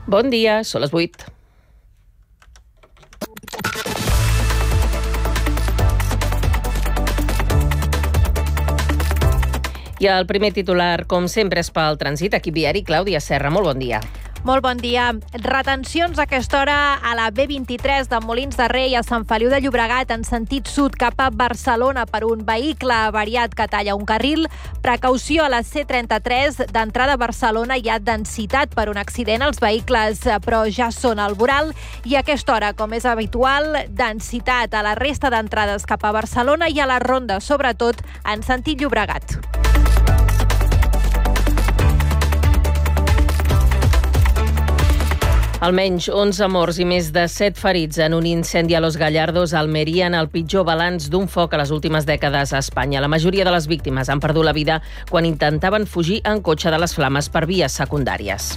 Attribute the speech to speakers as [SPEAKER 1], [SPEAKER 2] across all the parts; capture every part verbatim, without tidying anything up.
[SPEAKER 1] Bon dia, són les vuit. I el primer titular, com sempre, és pel trànsit. Equip viari, Clàudia Serra, molt bon dia.
[SPEAKER 2] Molt bon dia. Retencions a aquesta hora a la B vint-i-tres de Molins de Rei a Sant Feliu de Llobregat en sentit sud cap a Barcelona per un vehicle avariat que talla un carril. Precaució a la C trenta-tres d'entrada a Barcelona. Hi ha densitat per un accident. Els vehicles, però ja són al voral. I a aquesta hora, com és habitual, densitat a la resta d'entrades cap a Barcelona i a la ronda, sobretot en sentit Llobregat.
[SPEAKER 1] Almenys onze morts i més de set ferits en un incendi a Los Gallardos, a Almeria, en el pitjor balanç d'un foc a les últimes dècades a Espanya. La majoria de les víctimes han perdut la vida quan intentaven fugir en cotxe de les flames per vies secundàries.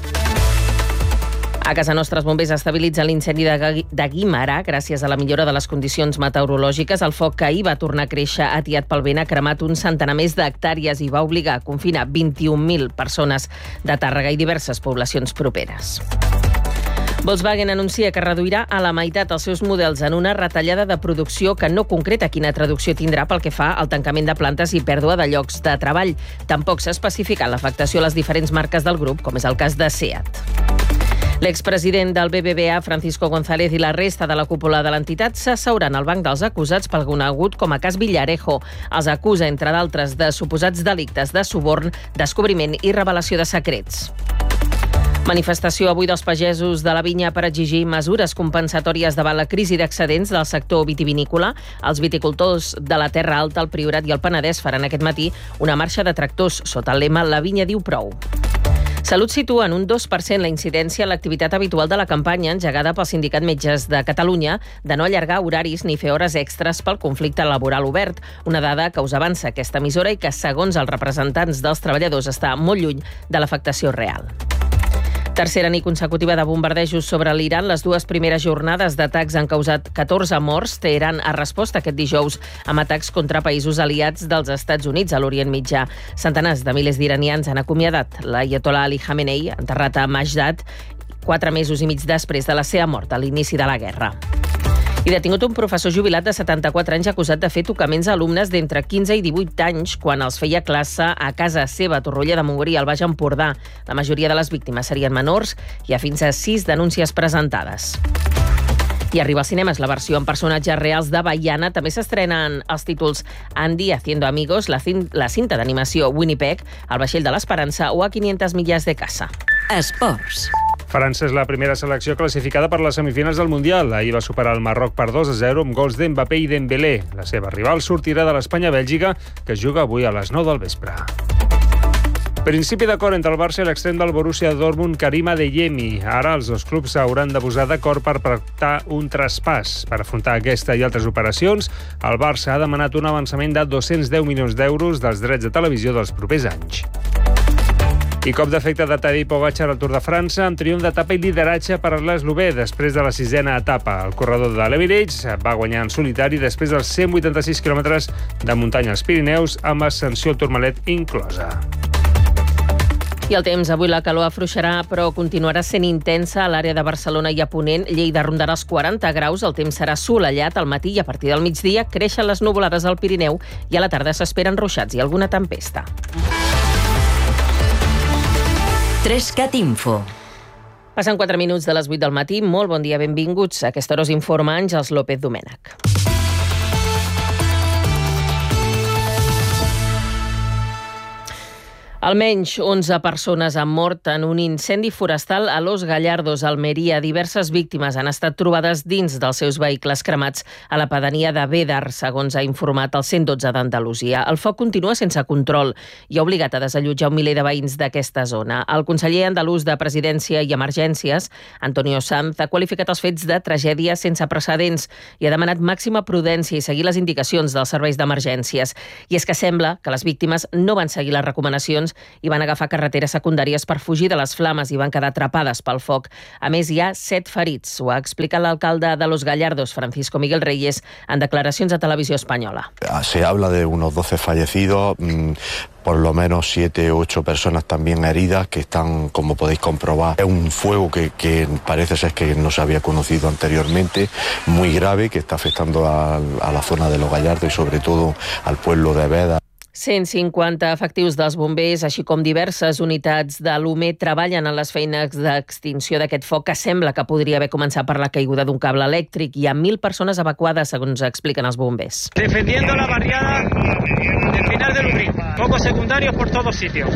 [SPEAKER 1] A casa nostra, els bombers estabilitzen l'incendi de Guimerà gràcies a la millora de les condicions meteorològiques. El foc que ahir va tornar a créixer atiat pel vent ha cremat un centenar més d'hectàrees i va obligar a confinar vint-i-un mil persones de Tàrrega i diverses poblacions properes. Volkswagen anuncia que reduirà a la meitat els seus models en una retallada de producció que no concreta quina traducció tindrà pel que fa al tancament de plantes i pèrdua de llocs de treball. Tampoc s'ha especificat l'afectació a les diferents marques del grup, com és el cas de SEAT. L'expresident del B B V A, Francisco González, i la resta de la cúpula de l'entitat s'asseuran al banc dels acusats pel conegut com a cas Villarejo. Els acusa, entre d'altres, de suposats delictes de suborn, descobriment i revelació de secrets. Manifestació avui dels pagesos de la vinya per exigir mesures compensatòries davant la crisi d'excedents del sector vitivinícola. Els viticultors de la Terra Alta, el Priorat i el Penedès faran aquest matí una marxa de tractors sota el lema La vinya diu prou. Salut situa en un dos per cent la incidència en l'activitat habitual de la campanya engegada pel Sindicat Metges de Catalunya de no allargar horaris ni fer hores extres pel conflicte laboral obert, una dada que us avança aquesta emissora i que, segons els representants dels treballadors, està molt lluny de l'afectació real. Tercera nit consecutiva de bombardejos sobre l'Iran. Les dues primeres jornades d'atacs han causat catorze morts. Teheran ha respost aquest dijous amb atacs contra països aliats dels Estats Units a l'Orient Mitjà. Centenars de milers d'iranians han acomiadat l'Aiatollah Ali Khamenei, enterrat a Masjid, quatre mesos i mig després de la seva mort a l'inici de la guerra. I detingut un professor jubilat de setanta-quatre anys acusat de fer tocaments a alumnes d'entre quinze i divuit anys quan els feia classe a casa seva a Torroella de Montgrí, al Baix Empordà. La majoria de les víctimes serien menors. Hi ha fins a sis denúncies presentades. I arriba als cinemes la versió amb personatges reals de Baiana. També s'estrenen els títols Andy haciendo amigos, la, cin- la cinta d'animació Winnipeg, El vaixell de l'Esperança o A quinientas millas de casa.
[SPEAKER 3] Esports.
[SPEAKER 4] França és la primera selecció classificada per les semifinals del Mundial. Ahir va superar el Marroc per dos a zero amb gols d'Mbappé i Dembélé. La seva rival sortirà de l'Espanya-Bèlgica, que es juga avui a les nou del vespre. Principi d'acord entre el Barça i l'extrem del Borussia Dortmund, Karim Adeyemi. Ara els dos clubs s'hauran de posar d'acord per pactar un traspàs. Per afrontar aquesta i altres operacions, el Barça ha demanat un avançament de dos-cents deu milions d'euros dels drets de televisió dels propers anys. I cop d'efecte de Tadej Pogačar al Tour de França, amb triomf d'etapa i lideratge per a l'eslovè després de la sisena etapa. El corredor de l'Emirates va guanyar en solitari després dels cent vuitanta-sis quilòmetres de muntanya als Pirineus, amb ascensió al Tourmalet inclosa.
[SPEAKER 1] I el temps, avui la calor afluixarà, però continuarà sent intensa a l'àrea de Barcelona i a Ponent. Lleida rondarà els quaranta graus, el temps serà assolellat al matí i a partir del migdia creixen les nuvolades al Pirineu i a la tarda s'esperen ruixats i alguna tempesta.
[SPEAKER 3] Trescat Info.
[SPEAKER 1] Passen quatre minuts de les vuit del matí. Molt bon dia, benvinguts. A aquesta hora us informa Àngels López Domènech. Almenys onze persones han mort en un incendi forestal a Los Gallardos, Almeria. Diverses víctimes han estat trobades dins dels seus vehicles cremats a la pedania de Bédar, segons ha informat el cent dotze d'Andalusia. El foc continua sense control i ha obligat a desallotjar un miler de veïns d'aquesta zona. El conseller andalús de Presidència i Emergències, Antonio Sanz, ha qualificat els fets de tragèdia sense precedents i ha demanat màxima prudència i seguir les indicacions dels serveis d'emergències. I és que sembla que les víctimes no van seguir les recomanacions poblacions i van agafar carreteres secundàries per fugir de les flames i van quedar atrapades pel foc. A més, hi ha set ferits. Ho ha explicat l'alcalde de Los Gallardos, Francisco Miguel Reyes, en declaracions a Televisió Espanyola.
[SPEAKER 5] Se habla de unos doce fallecidos, mmm, por lo menos siete u ocho personas también heridas que están, como podéis comprobar, es un fuego que, que parece ser que no se había conocido anteriormente, muy grave, que está afectando a, a la zona de Los Gallardos y sobre todo al pueblo de Veda.
[SPEAKER 1] cent cinquanta efectius dels bombers, així com diverses unitats de l'U M E, treballen en les feines d'extinció d'aquest foc que sembla que podria haver començat per la caiguda d'un cable elèctric. Hi ha mil persones evacuades, segons expliquen els bombers.
[SPEAKER 6] Defendiendo la barriada del final del Ubrí. Focos secundarios por todos sitios.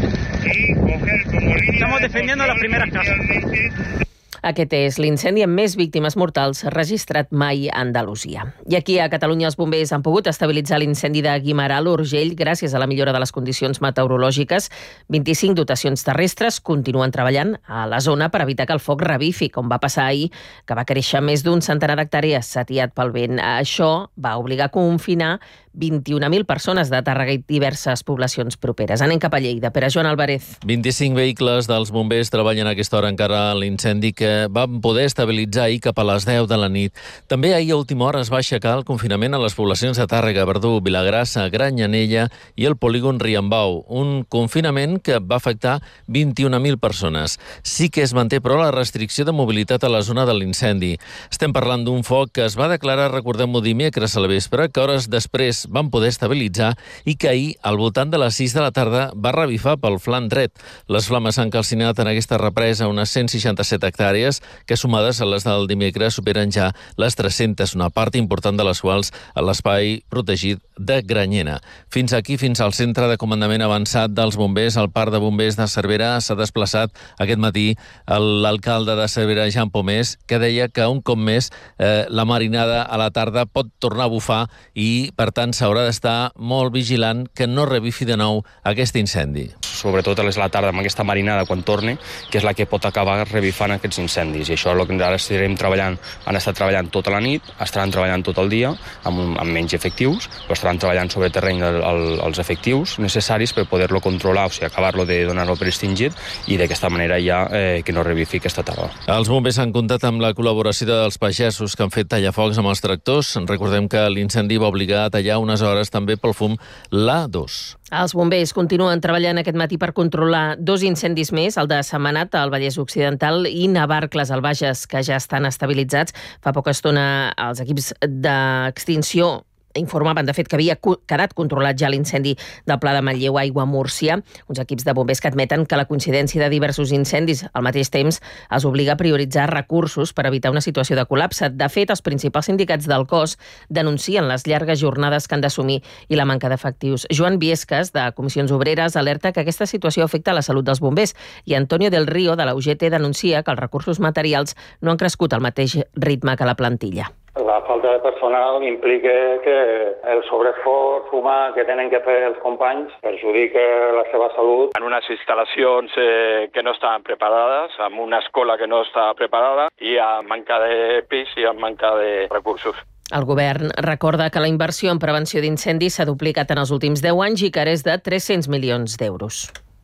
[SPEAKER 6] Estamos defendiendo las primeras casas.
[SPEAKER 1] Aquest és l'incendi amb més víctimes mortals registrat mai a Andalusia. I aquí a Catalunya els bombers han pogut estabilitzar l'incendi de Guimerà a l'Urgell gràcies a la millora de les condicions meteorològiques. vint-i-cinc dotacions terrestres continuen treballant a la zona per evitar que el foc revifi, com va passar ahir, que va créixer més d'un centenar d'hectàrees satiat pel vent. Això va obligar a confinar vint-i-una mil persones de Tàrrega i diverses poblacions properes. Anem cap a Lleida. Pere Joan Álvarez.
[SPEAKER 7] vint-i-cinc vehicles dels bombers treballen a aquesta hora encara en l'incendi que van poder estabilitzar ahir cap a les deu de la nit. També ahir a última hora es va aixecar el confinament a les poblacions de Tàrrega, Verdú, Vilagrassa, Granyanella i el polígon Riambau. Un confinament que va afectar vint-i-una mil persones. Sí que es manté, però, la restricció de mobilitat a la zona de l'incendi. Estem parlant d'un foc que es va declarar, recordem-ho, dimecres a la vespre, que hores després van poder estabilitzar i que ahir, al voltant de les sis de la tarda, va revifar pel flanc dret. Les flames han calcinat en aquesta represa unes cent seixanta-set hectàrees, que sumades a les del dimecres superen ja les tres-centes, una part important de les quals a l'espai protegit de Granyena. Fins aquí, fins al centre de comandament avançat dels bombers, al parc de bombers de Cervera, s'ha desplaçat aquest matí l'alcalde de Cervera, Jean Pomés, que deia que un cop més eh, la marinada a la tarda pot tornar a bufar i, per tant, s'haurà d'estar molt vigilant que no revifi de nou aquest incendi.
[SPEAKER 8] Sobretot és la tarda amb aquesta marinada quan torni, que és la que pot acabar revifant aquests incendis. I això és el que ara estarem treballant. Han estat treballant tota la nit, estaran treballant tot el dia, amb, amb menys efectius, però estaran treballant sobre terreny el, el, els efectius necessaris per poder-lo controlar, o sigui, acabar-lo de donar-lo per extingit i d'aquesta manera ja eh, que no revifi aquesta tarda.
[SPEAKER 7] Els bombers han comptat amb la col·laboració dels pagesos que han fet tallafocs amb els tractors. Recordem que l'incendi va obligar a tallar unes hores també pel fum l'A dos.
[SPEAKER 1] Els bombers continuen treballant aquest matí per controlar dos incendis més, el de Sentmenat, al Vallès Occidental, i Navarcles, al Bages, que ja estan estabilitzats. Fa poca estona els equips d'extinció informaven, de fet, que havia quedat controlat ja l'incendi del Pla de Manlleu Aigua Múrcia, uns equips de bombers que admeten que la coincidència de diversos incendis al mateix temps els obliga a prioritzar recursos per evitar una situació de col·lapse. De fet, els principals sindicats del cos denuncien les llargues jornades que han d'assumir i la manca d'efectius. Joan Viescas, de Comissions Obreres, alerta que aquesta situació afecta la salut dels bombers i Antonio del Río, de la U G T, denuncia que els recursos materials no han crescut al mateix ritme que la plantilla.
[SPEAKER 9] La falta de personal implica que el sobreesforç humà que tenen que fer els companys perjudica la seva salut.
[SPEAKER 10] En unes instal·lacions eh, que no estan preparades, amb una escola que no està preparada i amb manca de pis i amb manca de recursos.
[SPEAKER 1] El govern recorda que la inversió en prevenció d'incendis s'ha duplicat en els últims deu anys i que ara és de tres-cents milions d'euros.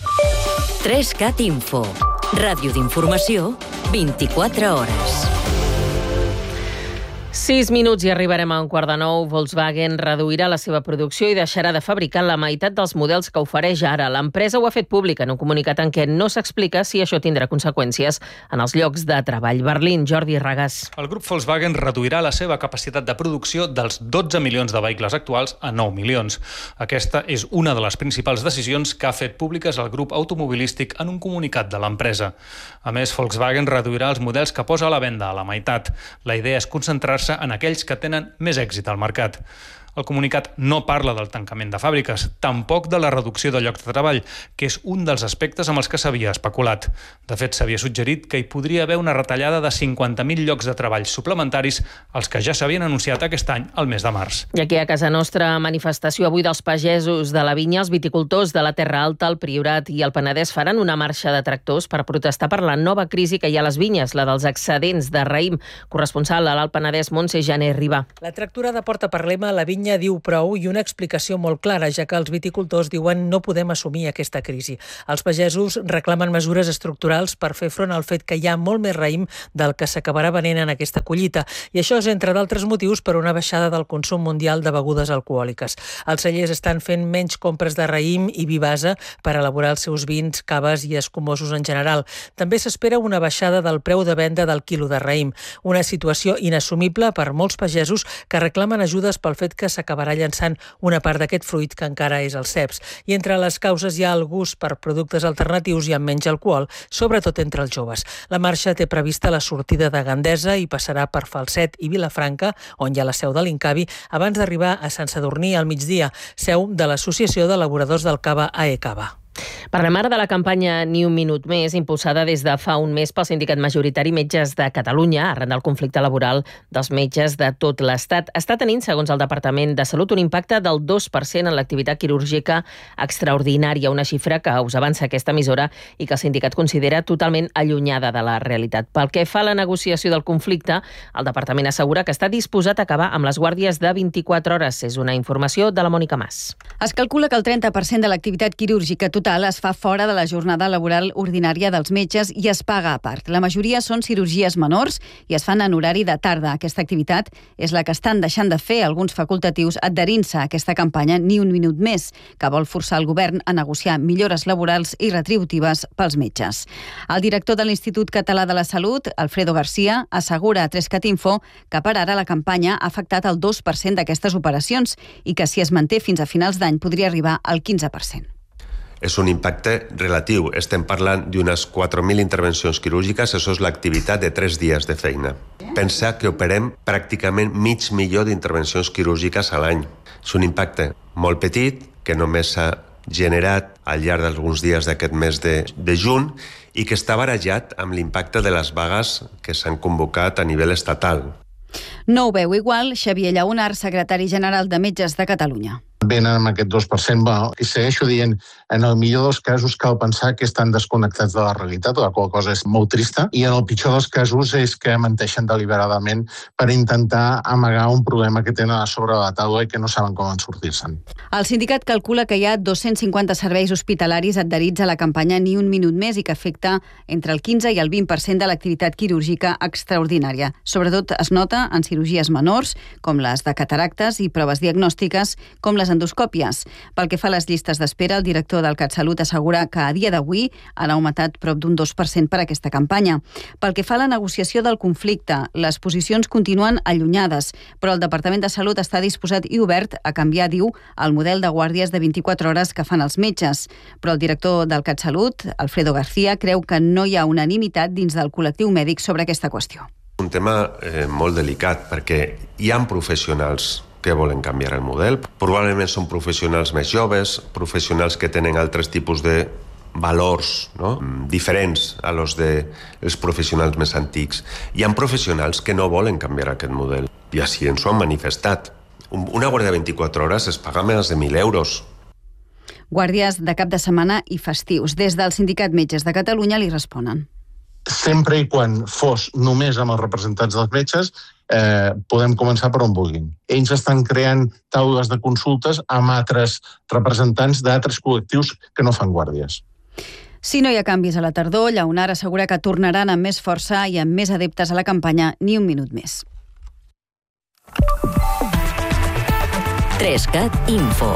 [SPEAKER 3] tres cat Info. Ràdio d'informació, vint-i-quatre hores.
[SPEAKER 1] Sis minuts i arribarem a un quart de nou. Volkswagen reduirà la seva producció i deixarà de fabricar la meitat dels models que ofereix ara. L'empresa ho ha fet públic en un comunicat en què no s'explica si això tindrà conseqüències en els llocs de treball. Berlín, Jordi Regàs.
[SPEAKER 11] El grup Volkswagen reduirà la seva capacitat de producció dels dotze milions de vehicles actuals a nou milions. Aquesta és una de les principals decisions que ha fet públiques el grup automobilístic en un comunicat de l'empresa. A més, Volkswagen reduirà els models que posa a la venda a la meitat. La idea és concentrar-se en aquells que tenen més èxit al mercat. El comunicat no parla del tancament de fàbriques, tampoc de la reducció de llocs de treball, que és un dels aspectes amb els que s'havia especulat. De fet, s'havia suggerit que hi podria haver una retallada de cinquanta mil llocs de treball suplementaris, els que ja s'havien anunciat aquest any, al mes de març.
[SPEAKER 1] I aquí a casa nostra, manifestació avui dels pagesos de la vinya, els viticultors de la Terra Alta, el Priorat i el Penedès faran una marxa de tractors per protestar per la nova crisi que hi ha a les vinyes, la dels excedents de raïm. Corresponsal a l'Alt Penedès, Montse Jané Ribà.
[SPEAKER 12] La tractorada porta per lema la vinya Catalunya diu prou i una explicació molt clara, ja que els viticultors diuen no podem assumir aquesta crisi. Els pagesos reclamen mesures estructurals per fer front al fet que hi ha molt més raïm del que s'acabarà venent en aquesta collita, i això és, entre d'altres motius, per una baixada del consum mundial de begudes alcohòliques. Els cellers estan fent menys compres de raïm i vi base per elaborar els seus vins, caves i escumosos en general. També s'espera una baixada del preu de venda del quilo de raïm, una situació inassumible per molts pagesos que reclamen ajudes pel fet que s'acabarà llançant una part d'aquest fruit que encara és el ceps. I entre les causes hi ha el gust per productes alternatius i amb menys alcohol, sobretot entre els joves. La marxa té prevista la sortida de Gandesa i passarà per Falset i Vilafranca, on hi ha la seu de l'Incavi, abans d'arribar a Sant Sadurní al migdia, seu de l'Associació d'Elaboradors del Cava A E Cava.
[SPEAKER 1] Parlem ara de la campanya Ni un minut més, impulsada des de fa un mes pel sindicat majoritari Metges de Catalunya, arran del conflicte laboral dels metges de tot l'Estat. Està tenint, segons el Departament de Salut, un impacte del dos per cent en l'activitat quirúrgica extraordinària, una xifra que us avança aquesta emissora i que el sindicat considera totalment allunyada de la realitat. Pel que fa a la negociació del conflicte, el Departament assegura que està disposat a acabar amb les guàrdies de vint-i-quatre hores. És una informació de la Mònica Mas.
[SPEAKER 13] Es calcula que el trenta per cent de l'activitat quirúrgica total es fa fora de la jornada laboral ordinària dels metges i es paga a part. La majoria són cirurgies menors i es fan en horari de tarda. Aquesta activitat és la que estan deixant de fer alguns facultatius adherint-se a aquesta campanya Ni un minut més, que vol forçar el govern a negociar millores laborals i retributives pels metges. El director de l'Institut Català de la Salut, Alfredo García, assegura a tres cat info que per ara la campanya ha afectat el dos per cent d'aquestes operacions i que si es manté fins a finals d'any podria arribar al quinze per cent.
[SPEAKER 14] És un impacte relatiu. Estem parlant d'unes quatre mil intervencions quirúrgiques, això és l'activitat de tres dies de feina. Pensa que operem pràcticament mig milió d'intervencions quirúrgiques a l'any. És un impacte molt petit, que només s'ha generat al llarg d'alguns dies d'aquest mes de, de juny i que està barejat amb l'impacte de les vagues que s'han convocat a nivell estatal.
[SPEAKER 13] No ho veu igual Xavier Llaunar, secretari general de Metges de Catalunya.
[SPEAKER 15] Venen amb aquest dos per cent, bueno, i segueixo dient, en el millor dels casos cal pensar que estan desconnectats de la realitat, la qual cosa és molt trista, i en el pitjor dels casos és que menteixen deliberadament per intentar amagar un problema que tenen a sobre la taula i que no saben com en sortir-se'n.
[SPEAKER 13] El sindicat calcula que hi ha dos-cents cinquanta serveis hospitalaris adherits a la campanya Ni un minut més i que afecta entre el quinze i el vint per cent de l'activitat quirúrgica extraordinària. Sobretot es nota en cirurgies menors, com les de cataractes i proves diagnòstiques, com les endoscòpies. Pel que fa a les llistes d'espera, el director del CatSalut assegura que a dia d'avui han augmentat prop d'un dos per cent per aquesta campanya. Pel que fa a la negociació del conflicte, les posicions continuen allunyades, però el Departament de Salut està disposat i obert a canviar, diu, el model de guàrdies de vint-i-quatre hores que fan els metges. Però el director del CatSalut, Alfredo García, creu que no hi ha unanimitat dins del col·lectiu mèdic sobre aquesta qüestió.
[SPEAKER 14] Un tema eh, molt delicat, perquè hi ha professionals que volen canviar el model. Probablement són professionals més joves, professionals que tenen altres tipus de valors, no? diferents a los de els professionals més antics. Hi ha professionals que no volen canviar aquest model i així ens ho han manifestat. Una guàrdia de vint-i-quatre hores es paga més de mil euros.
[SPEAKER 13] Guàrdies de cap de setmana i festius. Des del Sindicat Metges de Catalunya li responen.
[SPEAKER 15] Sempre i quan fos només amb els representants dels metges, eh, podem començar per on vulguin. Ells estan creant taules de consultes amb altres representants d'altres col·lectius que no fan guàrdies.
[SPEAKER 13] Si no hi ha canvis a la tardor, Llaunar assegura que tornaran amb més força i amb més adeptes a la campanya Ni un minut més.
[SPEAKER 3] tres cat info.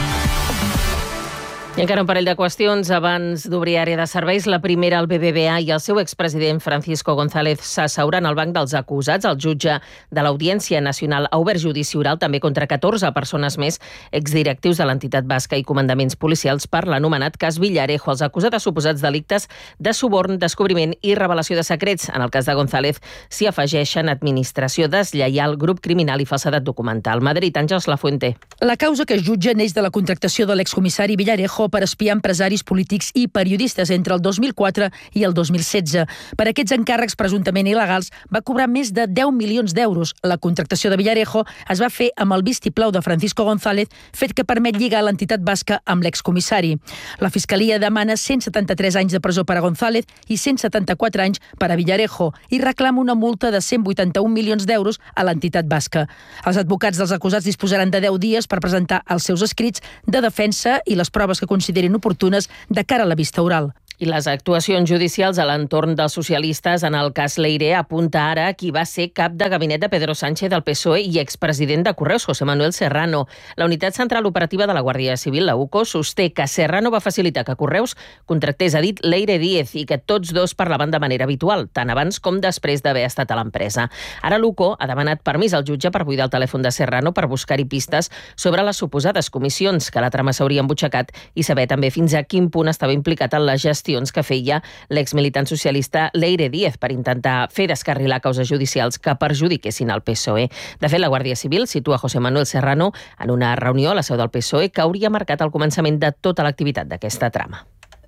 [SPEAKER 1] I encara un parell de qüestions abans d'obrir àrea de serveis. La primera, el B B V A i el seu expresident Francisco González s'asseuran al banc dels acusats. El jutge de l'Audiència Nacional ha obert judici oral també contra catorze persones més, exdirectius de l'entitat basca i comandaments policials per l'anomenat cas Villarejo. Els acusats de suposats delictes de suborn, descobriment i revelació de secrets. En el cas de González s'hi afegeixen administració deslleial, grup criminal i falsedat documental. Madrid, Àngels Lafuente.
[SPEAKER 16] La causa que es jutja neix de la contractació de l'excomissari Villarejo Villarejo per espiar empresaris, polítics i periodistes entre el dos mil quatre i el dos mil setze. Per aquests encàrrecs presumptament il·legals va cobrar més de deu milions d'euros. La contractació de Villarejo es va fer amb el vistiplau de Francisco González, fet que permet lligar l'entitat basca amb l'excomissari. La Fiscalia demana cent setanta-tres anys de presó per a González i cent setanta-quatre anys per a Villarejo i reclama una multa de cent vuitanta-un milions d'euros a l'entitat basca. Els advocats dels acusats disposaran de deu dies per presentar els seus escrits de defensa i les proves que considerin oportunes de cara a la vista oral.
[SPEAKER 1] I les actuacions judicials a l'entorn dels socialistes en el cas Leire apunta ara qui va ser cap de gabinet de Pedro Sánchez del P S O E i expresident de Correus, José Manuel Serrano. La Unitat Central Operativa de la Guàrdia Civil, la U C O, sosté que Serrano va facilitar que Correus contractés a dit Leire Díez i que tots dos parlaven de manera habitual, tant abans com després d'haver estat a l'empresa. Ara l'U C O ha demanat permís al jutge per buidar el telèfon de Serrano per buscar-hi pistes sobre les suposades comissions que la trama s'hauria embutxacat i saber també fins a quin punt estava implicat en la gestió que feia l'exmilitant socialista Leire Díez per intentar fer descarrilar causes judicials que perjudiquessin el P S O E. De fet, la Guàrdia Civil situa José Manuel Serrano en una reunió a la seu del P S O E que hauria marcat el començament de tota l'activitat d'aquesta trama.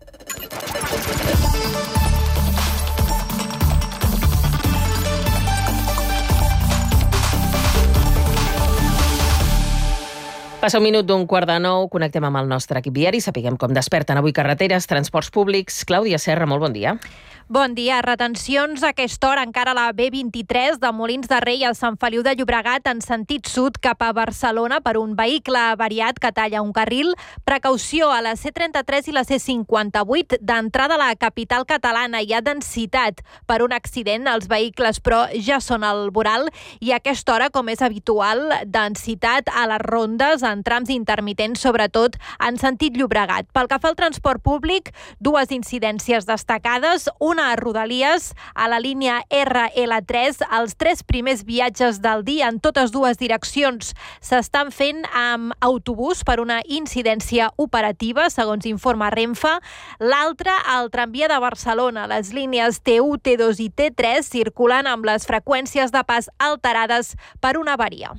[SPEAKER 1] Passa un minut d'un quart de nou, connectem amb el nostre equip viari, sapiguem com desperten avui carreteres, transports públics. Clàudia Serra, molt bon dia.
[SPEAKER 2] Bon dia. Retencions a aquesta hora encara a la B vint-i-tres de Molins de Rei a Sant Feliu de Llobregat en sentit sud cap a Barcelona per un vehicle avariat que talla un carril. Precaució a la C trenta-tres i la C cinquanta-vuit d'entrada a la capital catalana. Hi ha densitat per un accident. Els vehicles, però, ja són al voral i a aquesta hora, com és habitual, densitat a les rondes en trams intermitents, sobretot en sentit Llobregat. Pel que fa al transport públic, dues incidències destacades, una a Rodalies, a la línia R L tres, els tres primers viatges del dia en totes dues direccions s'estan fent amb autobús per una incidència operativa, segons informa Renfe. L'altra, al tramvia de Barcelona, les línies T u, T dos i T tres circulant amb les freqüències de pas alterades per una avaria.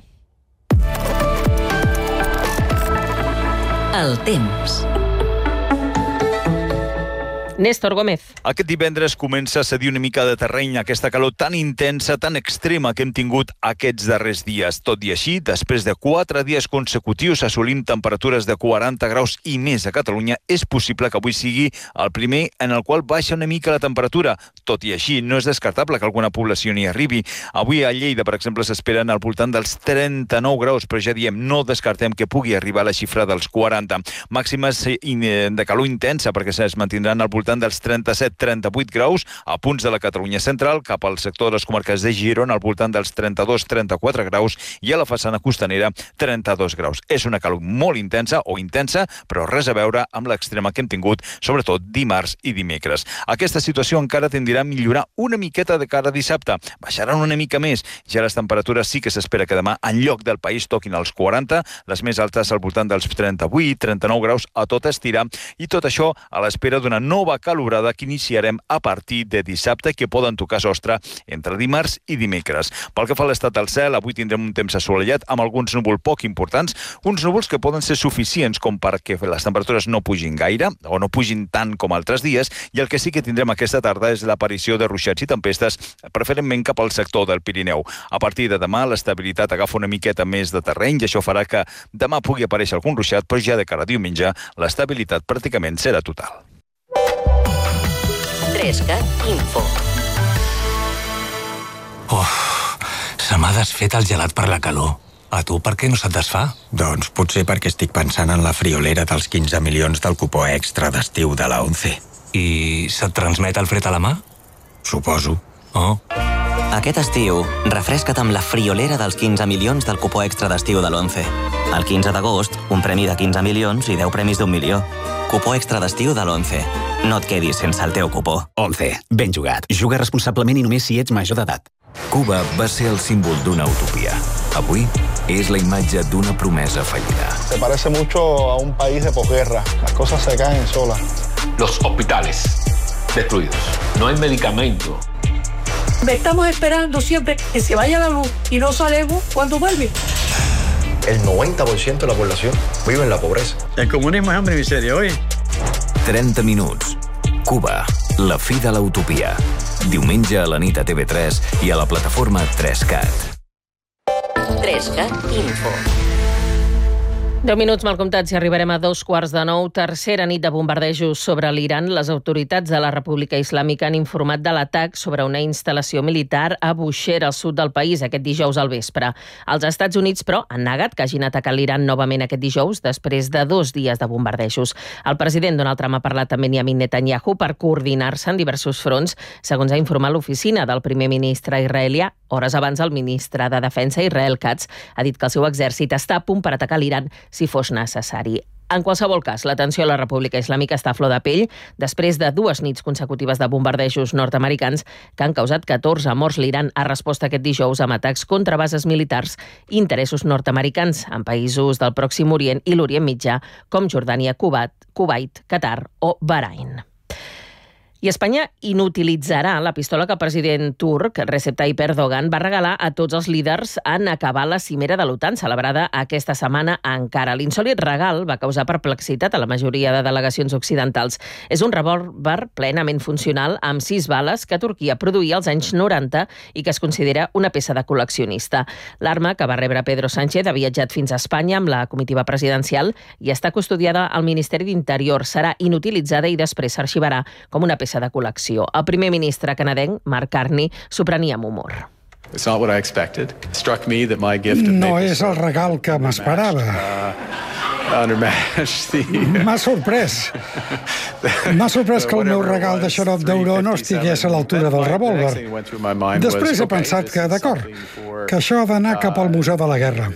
[SPEAKER 3] El temps.
[SPEAKER 1] Néstor Gómez.
[SPEAKER 17] Aquest divendres comença a cedir una mica de terreny aquesta calor tan intensa, tan extrema que hem tingut aquests darrers dies. Tot i així, després de quatre dies consecutius assolim temperatures de quaranta graus i més a Catalunya, és possible que avui sigui el primer en el qual baixa una mica la temperatura. Tot i així, no és descartable que alguna població n'hi arribi. Avui a Lleida, per exemple, s'esperen al voltant dels trenta-nou graus, però ja diem, no descartem que pugui arribar a la xifra dels quaranta. Màximes de calor intensa, perquè es mantindran al voltant dels trenta-set a trenta-vuit graus a punts de la Catalunya central, cap al sector de les comarques de Girona al voltant dels trenta-dos a trenta-quatre graus i a la façana costanera trenta-dos graus. És una calor molt intensa o intensa, però res a veure amb l'extrema que hem tingut, sobretot dimarts i dimecres. Aquesta situació encara tendirà a millorar una miqueta de cara a dissabte. Baixaran una mica més. Ja les temperatures sí que s'espera que demà en lloc del país toquin els quaranta, les més altes al voltant dels trenta-vuit a trenta-nou graus a tot estirar, i tot això a l'espera d'una nova calorada que iniciarem a partir de dissabte, que poden tocar sostre entre dimarts i dimecres. Pel que fa a l'estat del cel, avui tindrem un temps assolellat amb alguns núvols poc importants, uns núvols que poden ser suficients com perquè les temperatures no pugin gaire o no pugin tant com altres dies, i el que sí que tindrem aquesta tarda és l'aparició de ruixats i tempestes, preferentment cap al sector del Pirineu. A partir de demà l'estabilitat agafa una miqueta més de terreny i això farà que demà pugui aparèixer algun ruixat, però ja de cara a diumenge l'estabilitat pràcticament serà total.
[SPEAKER 3] tres cat Info.
[SPEAKER 18] Oh, se m'ha desfet el gelat per la calor. A tu per què no se't desfà?
[SPEAKER 19] Doncs potser perquè estic pensant en la friolera dels quinze milions del cupó extra d'estiu de la ONCE.
[SPEAKER 18] I se't transmet el fred a la mà?
[SPEAKER 19] Suposo.
[SPEAKER 18] Oh.
[SPEAKER 20] Aquest estiu, refresca't amb la friolera dels quinze milions del cupó extra d'estiu de l'ONCE. El quinze d'agost, un premi de quinze milions i deu premis d'un milió. Cupó extra d'estiu de l'ONCE. No et quedis sense el teu cupó.
[SPEAKER 21] ONCE. Ben jugat. Juga responsablement i només si ets major d'edat.
[SPEAKER 22] Cuba va ser el símbol d'una utopia. Avui es la imatge d'una promesa fallida.
[SPEAKER 23] Se parece mucho a un país de posguerra. Las cosas se caen solas.
[SPEAKER 24] Los hospitales destruidos. No hay medicamento.
[SPEAKER 25] Estamos esperando siempre que se vaya la luz y no sabemos cuándo vuelve.
[SPEAKER 26] El noventa por ciento de la población
[SPEAKER 4] vive en la pobreza.
[SPEAKER 5] El comunismo es hambre y miseria, oi?
[SPEAKER 22] trenta minuts. Cuba, la fi de l'utopia. Diumenge a la nit a T V tres i a la plataforma tres cat.
[SPEAKER 3] tres cat Info.
[SPEAKER 1] Deu minuts mal comptats i arribarem a dos quarts de nou. Tercera nit de bombardejos sobre l'Iran. Les autoritats de la República Islàmica han informat de l'atac sobre una instal·lació militar a Bushehr, al sud del país, aquest dijous al vespre. Els Estats Units, però, han negat que hagin atacat l'Iran novament aquest dijous, després de dos dies de bombardejos. El president Donald Trump ha parlat amb Benjamin Netanyahu per coordinar-se en diversos fronts, segons ha informat l'oficina del primer ministre israelià. Hores abans, el ministre de Defensa, Israel Katz, ha dit que el seu exèrcit està a punt per atacar l'Iran si fos necessari. En qualsevol cas, la tensió a la República Islàmica està a flor de pell després de dues nits consecutives de bombardejos nord-americans que han causat catorze morts. L'Iran ha respost aquest dijous amb atacs contra bases militars i interessos nord-americans en països del Pròxim Orient i l'Orient Mitjà, com Jordània, Kuwait, Kuwait, Qatar o Bahrain. I Espanya inutilitzarà la pistola que el president turc, Recep Tayyip Erdogan, va regalar a tots els líders en acabar la cimera de l'OTAN, celebrada aquesta setmana a Ankara. L'insòlit regal va causar perplexitat a la majoria de delegacions occidentals. És un revòlver plenament funcional amb sis bales que Turquia produïa als anys noranta i que es considera una peça de col·leccionista. L'arma, que va rebre Pedro Sánchez, ha viatjat fins a Espanya amb la comitiva presidencial i està custodiada al Ministeri d'Interior. Serà inutilitzada i després s'arxivarà com una peça de col·lecció. El primer ministre canadenc, Mark Carney, s'ho prenia amb humor.
[SPEAKER 6] No és el regal que m'esperava. M'ha sorprès. M'ha sorprès que el meu regal de xarop d'auró no estigués a l'altura del revòlver. Després he pensat que, d'acord, que això ha d'anar cap al Museu de la Guerra.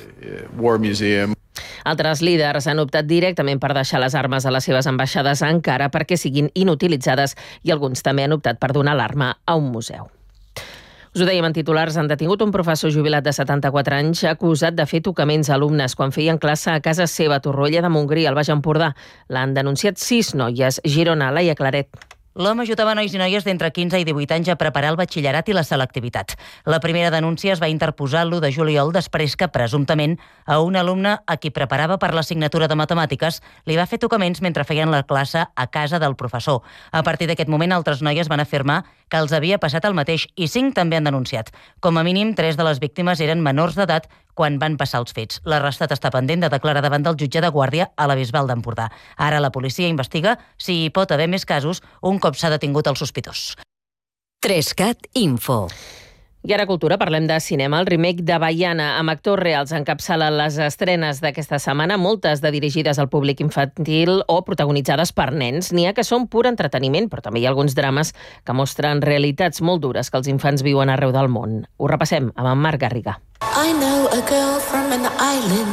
[SPEAKER 1] Altres líders han optat directament per deixar les armes a les seves ambaixades a Ankara perquè siguin inutilitzades i alguns també han optat per donar l'arma a un museu. Us ho dèiem en titulars, han detingut un professor jubilat de setanta-quatre anys acusat de fer tocaments a alumnes quan feien classe a casa seva a Torroella de Montgrí, al Baix Empordà. L'han denunciat sis noies. Girona, Laia Claret.
[SPEAKER 7] L'home ajudava nois i noies d'entre quinze i divuit anys a preparar el batxillerat i la selectivitat. La primera denúncia es va interposar l'u de juliol després que, presumptament, a un alumne a qui preparava per l'assignatura de matemàtiques li va fer tocaments mentre feien la classe a casa del professor. A partir d'aquest moment, altres noies van afirmar que els havia passat el mateix i cinc també han denunciat. Com a mínim, tres de les víctimes eren menors d'edat quan van passar els fets. L'arrestat està pendent de declarar davant del jutge de guàrdia a la Bisbal d'Empordà. Ara la policia investiga si hi pot haver més casos un cop s'ha detingut el sospitós.
[SPEAKER 3] tres cat Info.
[SPEAKER 1] I ara cultura, parlem de cinema. El remake de Baiana amb actors reals encapçala les estrenes d'aquesta setmana, moltes de dirigides al públic infantil o protagonitzades per nens. N'hi ha que són pur entreteniment, però també hi ha alguns drames que mostren realitats molt dures que els infants viuen arreu del món. Ho repassem amb en Marc Garriga.
[SPEAKER 8] I know a girl from an island.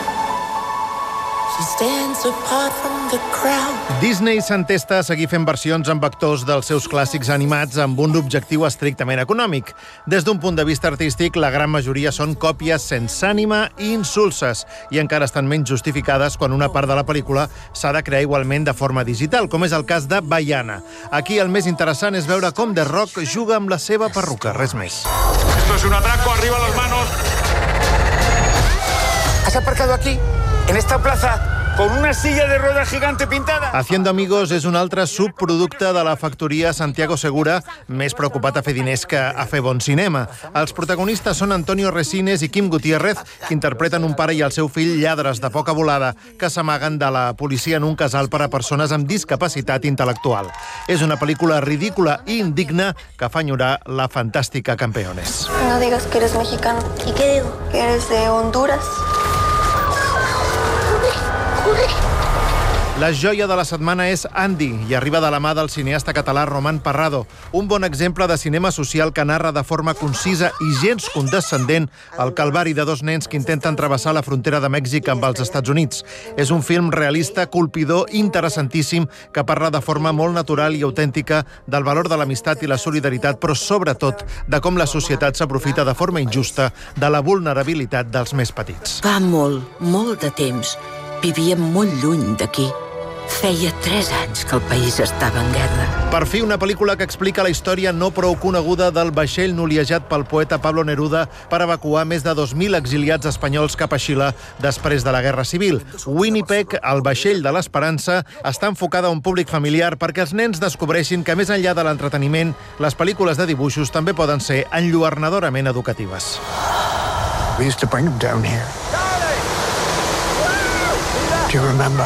[SPEAKER 8] She stands apart from the crowd.
[SPEAKER 26] Disney s'entesta a seguir fent versions amb actors dels seus clàssics animats amb un objectiu estrictament econòmic. Des d'un punt de vista artístic, la gran majoria són còpies sense ànima i insulses i encara estan menys justificades quan una part de la pel·lícula s'ha de crear igualment de forma digital, com és el cas de Baiana. Aquí el més interessant és veure com The Rock juga amb la seva perruca, res més.
[SPEAKER 27] Esto es un atraco, arriba las manos.
[SPEAKER 28] ¿Has aparcado aquí? ¿En esta plaza? ¿Con una silla de ruedas gigante pintada?
[SPEAKER 26] Haciendo Amigos és un altre subproducte de la factoria Santiago Segura, més preocupat a fer diners que a fer bon cinema. Els protagonistes són Antonio Resines i Kim Gutiérrez, que interpreten un pare i el seu fill lladres de poca volada que s'amaguen de la policia en un casal per a persones amb discapacitat intel·lectual. És una pel·lícula ridícula i indigna que fa enyorar la fantàstica Campeones.
[SPEAKER 8] No digas que eres mexicano. ¿Y qué digo? Que eres de Honduras.
[SPEAKER 26] La joia de la setmana és Andy i arriba de la mà del cineasta català Roman Parrado, un bon exemple de cinema social que narra de forma concisa i gens condescendent el calvari de dos nens que intenten travessar la frontera de Mèxic amb els Estats Units. És un film realista, colpidor, interessantíssim, que parla de forma molt natural i autèntica del valor de l'amistat i la solidaritat, però sobretot de com la societat s'aprofita de forma injusta de la vulnerabilitat dels més petits.
[SPEAKER 29] Fa molt, molt de temps, vivíem molt lluny d'aquí.
[SPEAKER 4] Feia tres anys que el país estava en guerra.
[SPEAKER 26] Per fi, una pel·lícula que explica la història no prou coneguda del vaixell noliejat pel poeta Pablo Neruda per evacuar més de dos mil exiliats espanyols cap a Xile després de la Guerra Civil. Winnipeg, el vaixell de l'esperança, està enfocada a un públic familiar perquè els nens descobreixin que més enllà de l'entreteniment, les pel·lícules de dibuixos també poden ser enlluernadorament educatives.
[SPEAKER 9] We used to bring them down here. Do you remember?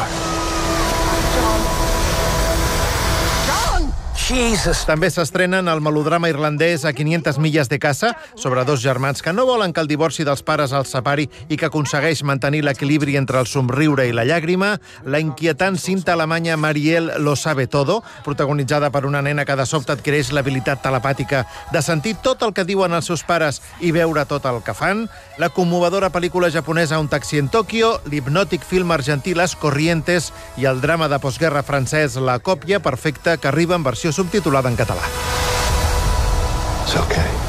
[SPEAKER 26] Jesus. També s'estrenen el melodrama irlandès A quinientes milles de casa, sobre dos germans que no volen que el divorci dels pares els separi i que aconsegueix mantenir l'equilibri entre el somriure i la llàgrima. La inquietant cinta alemanya Marielle lo sabe todo, protagonitzada per una nena que de sobte adquireix l'habilitat telepàtica de sentir tot el que diuen els seus pares i veure tot el que fan. La commovedora pel·lícula japonesa Un taxi en Tòquio, l'hipnòtic film argentí Las Corrientes i el drama de postguerra francès La còpia perfecta, que arriba en versió subtitulada en català.
[SPEAKER 9] It's okay.